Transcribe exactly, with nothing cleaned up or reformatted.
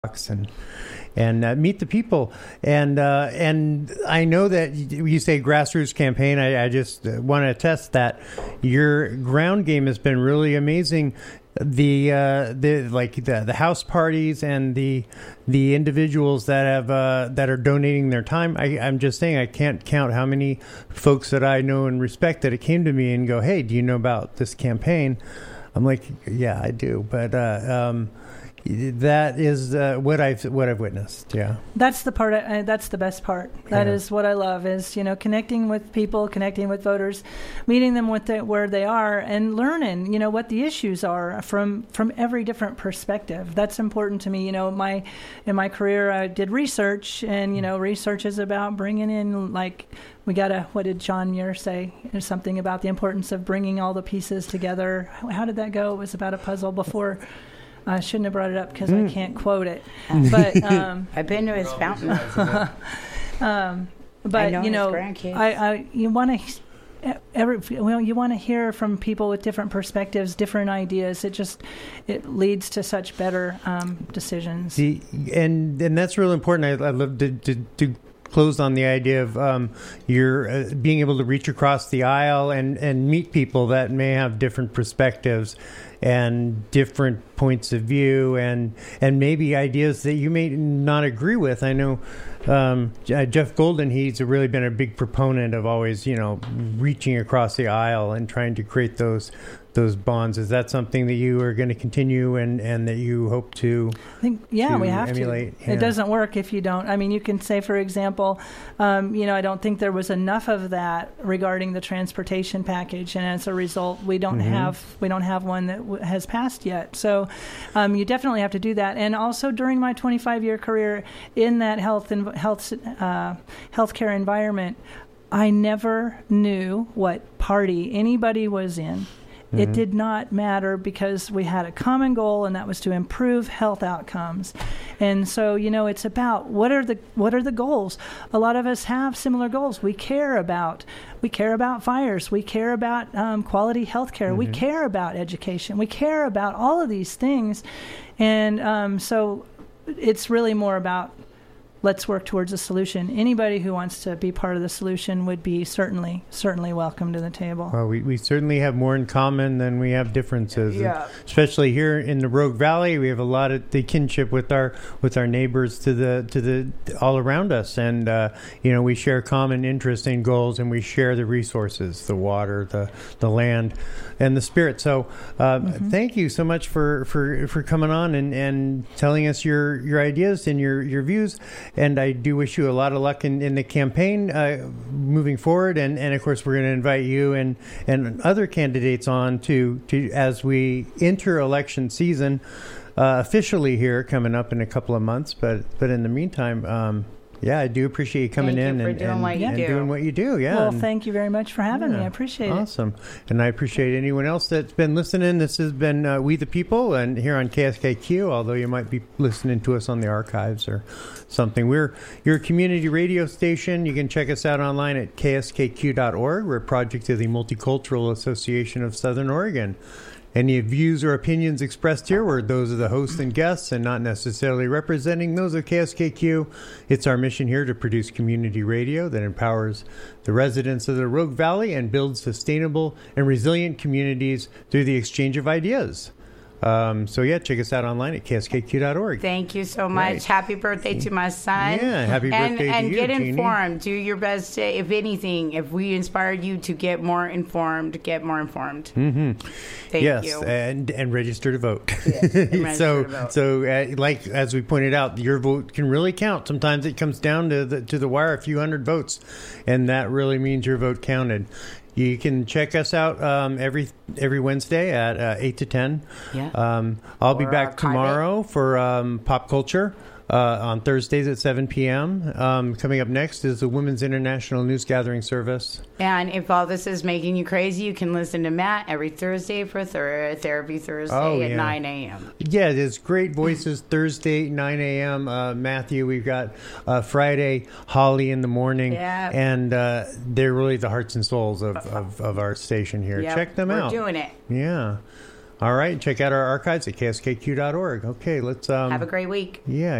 and and uh, meet the people. And uh, and I know that you say grassroots campaign. I, I just want to attest that your ground game has been really amazing. The uh, the like the, the house parties and the the individuals that have uh, that are donating their time. I, I'm just saying I can't count how many folks that I know and respect that it came to me and go, "Hey, do you know about this campaign?" I'm like, "Yeah, I do," but. Uh, um, That is uh, what I've what I've witnessed. Yeah, that's the part. I, that's the best part. That yeah. is what I love. Is you know connecting with people, connecting with voters, meeting them with the, where they are, and learning you know what the issues are from from every different perspective. That's important to me. You know, my in my career I did research, and you know research is about bringing in like. We got to, what did John Muir say? There's something about the importance of bringing all the pieces together. How did that go? It was about a puzzle before. I shouldn't have brought it up because mm. I can't quote it. But um, I've been to his fountain. um, but I know you know, his I, I you want to every well, you want to hear from people with different perspectives, different ideas. It just it leads to such better um, decisions. See, and and that's real important. I, I love to. to, to close on the idea of um, you're uh, being able to reach across the aisle and, and meet people that may have different perspectives and different points of view and and maybe ideas that you may not agree with. I know um, Jeff Golden, he's really been a big proponent of always, you know, reaching across the aisle and trying to create those those bonds. Is that something that you are going to continue and, and that you hope to I think, yeah, we have emulate? to. Yeah. It doesn't work if you don't. I mean, you can say, for example, um, you know, I don't think there was enough of that regarding the transportation package, and as a result, we don't mm-hmm. have we don't have one that w- has passed yet. So um, you definitely have to do that. And also during my twenty-five year career in that health and health uh, healthcare environment, I never knew what party anybody was in. It mm-hmm. did not matter because we had a common goal, and that was to improve health outcomes. And so, you know, it's about what are the what are the goals? A lot of us have similar goals. We care about we care about fires. We care about um, quality health care. Mm-hmm. We care about education. We care about all of these things. And um, so it's really more about let's work towards a solution. Anybody who wants to be part of the solution would be certainly, certainly welcome to the table. Well, we, we certainly have more in common than we have differences. Yeah. And especially here in the Rogue Valley, we have a lot of the kinship with our with our neighbors to the to the all around us, and uh, you know we share common interests and goals, and we share the resources, the water, the the land, and the spirit. So, uh, mm-hmm. thank you so much for, for, for coming on and, and telling us your, your ideas and your, your views. And I do wish you a lot of luck in, in the campaign uh, moving forward. And, and of course, we're going to invite you and, and other candidates on to, to as we enter election season uh, officially here coming up in a couple of months. But but in the meantime, um, yeah, I do appreciate you coming thank in you for and, doing and, what you and do. doing what you do. Yeah. Well, and, thank you very much for having yeah, me. I appreciate awesome. it. Awesome. And I appreciate anyone else that's been listening. This has been uh, We the People, and here on K S K Q, although you might be listening to us on the archives or something. We're your community radio station. You can check us out online at K S K Q dot org. We're a project of the Multicultural Association of Southern Oregon. Any views or opinions expressed here were those of the hosts and guests and not necessarily representing those of K S K Q. It's our mission here to produce community radio that empowers the residents of the Rogue Valley and builds sustainable and resilient communities through the exchange of ideas. Um, so, yeah, check us out online at K S K Q dot org. Thank you so much. Right. Happy birthday to my son. Yeah, happy and, birthday and to you, get Jeannie. informed. Do your best. To, if anything, if we inspired you to get more informed, get more informed. Mm-hmm. Thank yes, you. and and register to vote. Yes, and register so to vote. so uh, like as we pointed out, your vote can really count. Sometimes it comes down to the to the wire, a few hundred votes, and that really means your vote counted. You can check us out um, every every Wednesday at uh, eight to ten. Yeah. Um, I'll be Or back archive tomorrow for um, Pop Culture. Uh, on Thursdays at seven p.m. Um, coming up next is the Women's International News Gathering Service. And if all this is making you crazy, you can listen to Matt every Thursday for Thur- Therapy Thursday Oh, at yeah. nine a.m. Yeah, there's great voices Thursday, nine a.m. Uh, Matthew, we've got uh, Friday, Holly in the morning. Yeah. And uh, they're really the hearts and souls of, of, of our station here. Yep, Check them we're out. doing it. Yeah. All right. Check out our archives at K S K Q dot org. Okay. Let's um, Have a great week. Yeah.